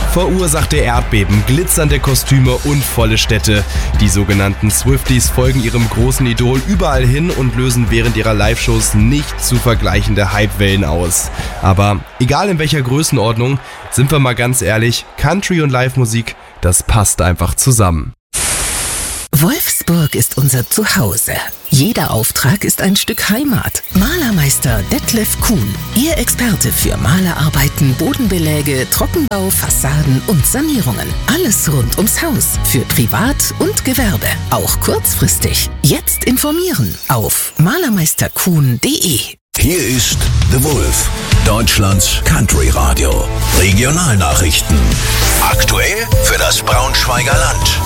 Verursachte Erdbeben, glitzernde Kostüme und volle Städte. Die sogenannten Swifties folgen ihrem großen Idol überall hin und lösen während ihrer Live-Shows nicht zu vergleichende Hypewellen aus. Aber egal in welcher Größenordnung, sind wir mal ganz ehrlich, Country und Live-Musik, das passt einfach zusammen. Wolfsburg ist unser Zuhause. Jeder Auftrag ist ein Stück Heimat. Malermeister Detlef Kuhn, Ihr Experte für Malerarbeiten, Bodenbeläge, Trockenbau, Fassaden und Sanierungen. Alles rund ums Haus, für Privat und Gewerbe. Auch kurzfristig. Jetzt informieren auf malermeisterkuhn.de. Hier ist The Wolf, Deutschlands Country Radio. Regionalnachrichten. Aktuell für das Braunschweiger Land.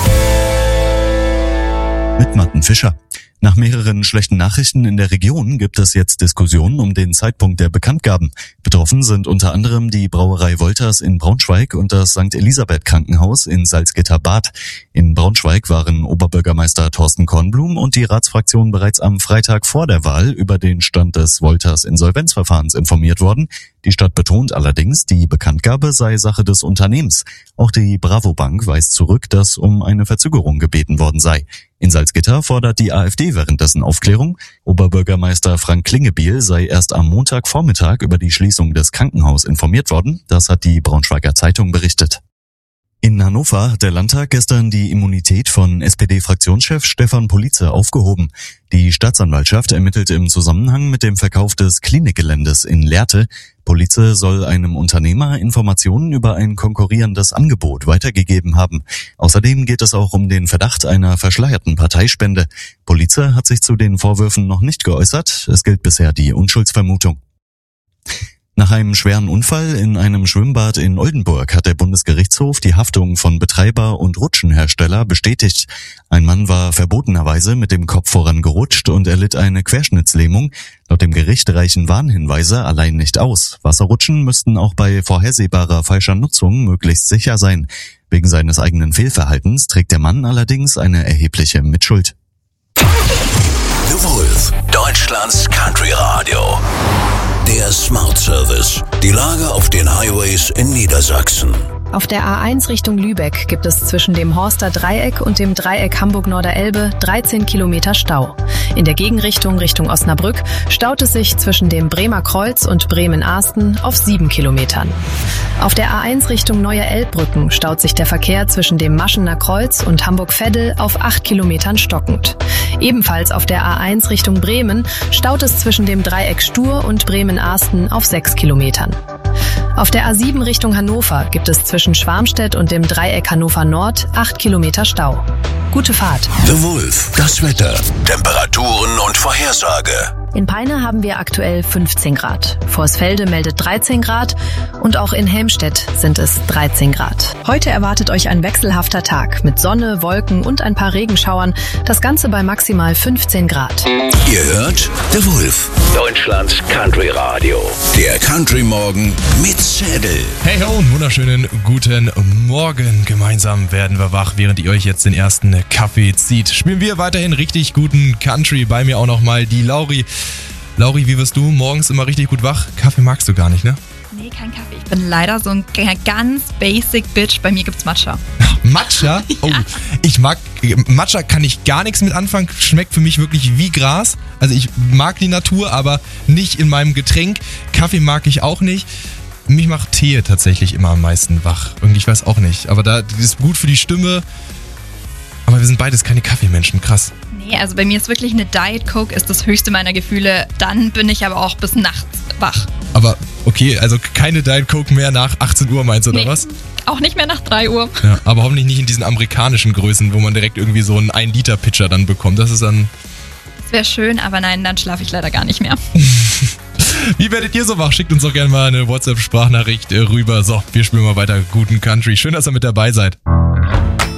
Mit Martin Fischer. Nach mehreren schlechten Nachrichten in der Region gibt es jetzt Diskussionen um den Zeitpunkt der Bekanntgaben. Betroffen sind unter anderem die Brauerei Wolters in Braunschweig und das St. Elisabeth Krankenhaus in Salzgitter-Bad. In Braunschweig waren Oberbürgermeister Thorsten Kornblum und die Ratsfraktion bereits am Freitag vor der Wahl über den Stand des Wolters Insolvenzverfahrens informiert worden. Die Stadt betont allerdings, die Bekanntgabe sei Sache des Unternehmens. Auch die Bravo Bank weist zurück, dass um eine Verzögerung gebeten worden sei. In Salzgitter fordert die AfD währenddessen Aufklärung. Oberbürgermeister Frank Klingebiel sei erst am Montagvormittag über die Schließung des Krankenhauses informiert worden. Das hat die Braunschweiger Zeitung berichtet. In Hannover hat der Landtag gestern die Immunität von SPD-Fraktionschef Stefan Politzer aufgehoben. Die Staatsanwaltschaft ermittelt im Zusammenhang mit dem Verkauf des Klinikgeländes in Lehrte. Politzer soll einem Unternehmer Informationen über ein konkurrierendes Angebot weitergegeben haben. Außerdem geht es auch um den Verdacht einer verschleierten Parteispende. Politzer hat sich zu den Vorwürfen noch nicht geäußert. Es gilt bisher die Unschuldsvermutung. Nach einem schweren Unfall in einem Schwimmbad in Oldenburg hat der Bundesgerichtshof die Haftung von Betreiber und Rutschenhersteller bestätigt. Ein Mann war verbotenerweise mit dem Kopf voran gerutscht und erlitt eine Querschnittslähmung. Laut dem Gericht reichen Warnhinweise allein nicht aus. Wasserrutschen müssten auch bei vorhersehbarer falscher Nutzung möglichst sicher sein. Wegen seines eigenen Fehlverhaltens trägt der Mann allerdings eine erhebliche Mitschuld. The Wolf, Deutschlands Country Radio. Der Smart Service. Die Lage auf den Highways in Niedersachsen. Auf der A1 Richtung Lübeck gibt es zwischen dem Horster Dreieck und dem Dreieck Hamburg-Norderelbe 13 Kilometer Stau. In der Gegenrichtung Richtung Osnabrück staut es sich zwischen dem Bremer Kreuz und Bremen-Ahsten auf 7 Kilometern. Auf der A1 Richtung Neue Elbbrücken staut sich der Verkehr zwischen dem Maschener Kreuz und Hamburg-Veddel auf 8 Kilometern stockend. Ebenfalls auf der A1 Richtung Bremen staut es zwischen dem Dreieck Stur und Bremen-Ahsten auf 6 Kilometern. Auf der A7 Richtung Hannover gibt es zwischen Schwarmstedt und dem Dreieck Hannover Nord 8 Kilometer Stau. Gute Fahrt. The Wolf, das Wetter, Temperaturen und Vorhersage. In Peine haben wir aktuell 15 Grad. Vorsfelde meldet 13 Grad und auch in Helmstedt sind es 13 Grad. Heute erwartet euch ein wechselhafter Tag mit Sonne, Wolken und ein paar Regenschauern. Das Ganze bei maximal 15 Grad. Ihr hört The Wolf, Deutschlands Country Radio. Der Country Morgen mit Zedel. Hey ho, einen wunderschönen guten Morgen. Gemeinsam werden wir wach, während ihr euch jetzt den ersten Kaffee zieht. Spielen wir weiterhin richtig guten Country. Bei mir auch nochmal die Lauri. Lauri, wie wirst du morgens immer richtig gut wach? Kaffee magst du gar nicht, ne? Nee, kein Kaffee. Ich bin leider so ein ganz basic Bitch. Bei mir gibt's Matcha. Matcha? Oh, ich mag Matcha, kann ich gar nichts mit anfangen. Schmeckt für mich wirklich wie Gras. Also ich mag die Natur, aber nicht in meinem Getränk. Kaffee mag ich auch nicht. Mich macht Tee tatsächlich immer am meisten wach. Irgendwie, ich weiß auch nicht. Aber das ist gut für die Stimme. Aber wir sind beides keine Kaffeemenschen, krass. Nee, also bei mir ist wirklich eine Diet Coke ist das höchste meiner Gefühle. Dann bin ich aber auch bis nachts wach. Aber okay, also keine Diet Coke mehr nach 18 Uhr meinst du, oder was? Auch nicht mehr nach 3 Uhr. Ja, aber hoffentlich nicht in diesen amerikanischen Größen, wo man direkt irgendwie so einen 1-Liter-Pitcher dann bekommt. Das ist dann... Das wäre schön, aber nein, dann schlafe ich leider gar nicht mehr. Wie werdet ihr so wach? Schickt uns doch gerne mal eine WhatsApp-Sprachnachricht rüber. So, wir spielen mal weiter guten Country. Schön, dass ihr mit dabei seid.